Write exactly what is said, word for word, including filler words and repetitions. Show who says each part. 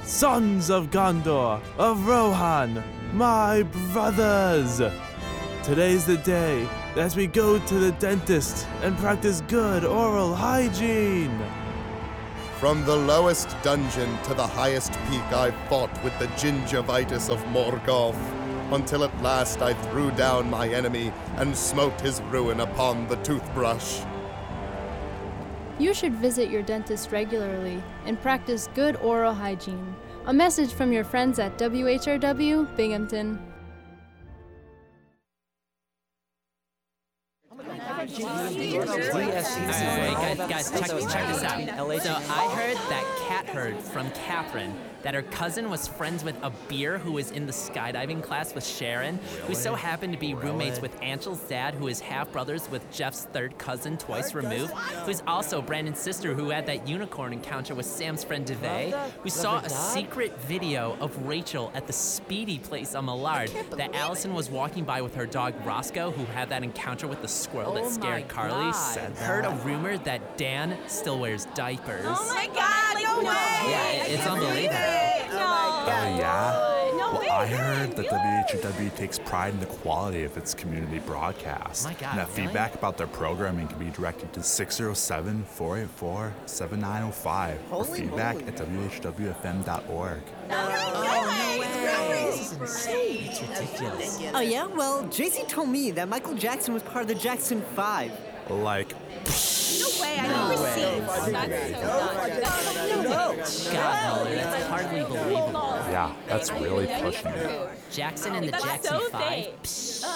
Speaker 1: sons of Gondor, of Rohan, my brothers. Today's the day that we go to the dentist and practice good oral hygiene.
Speaker 2: From the lowest dungeon to the highest peak, I fought with the gingivitis of Morgoth, until at last I threw down my enemy and smote his ruin upon the toothbrush.
Speaker 3: You should visit your dentist regularly and practice good oral hygiene. A message from your friends at W H R W Binghamton.
Speaker 4: Alright, guys, guys, check, check this out. So I heard that Kat heard from Catherine that her cousin was friends with a beer who was in the skydiving class with Sharon, who so happened to be roommates with Angel's dad, who is half-brothers with Jeff's third cousin twice removed, who's also Brandon's sister who had that unicorn encounter with Sam's friend DeVay, who saw a secret video of Rachel at the Speedy place on Millard that Allison was walking by with her dog Roscoe, who had that encounter with the squirrel that scared Carly, heard a rumor that Dan still wears diapers.
Speaker 5: Oh my God, no way!
Speaker 4: Yeah, it- it's unbelievable.
Speaker 6: Oh, yeah?
Speaker 5: No
Speaker 6: Well,
Speaker 5: way.
Speaker 6: I heard that W H R W takes pride in the quality of its community broadcast.
Speaker 4: My God,
Speaker 6: and that
Speaker 4: really?
Speaker 6: feedback about their programming can be directed to six oh seven, four eight four, seven nine oh five or feedback at W H W F M dot org.
Speaker 4: It's ridiculous.
Speaker 7: Oh yeah? Well, J C told me that Michael Jackson was part of the Jackson Five.
Speaker 6: Like,
Speaker 5: No way, I don't receive.
Speaker 4: God, Muller, that's hardly believable.
Speaker 6: yeah, that's really pushing it.
Speaker 4: Jackson and the
Speaker 5: That's
Speaker 4: Jackson
Speaker 5: so
Speaker 4: Five?
Speaker 5: fake.
Speaker 4: Psst.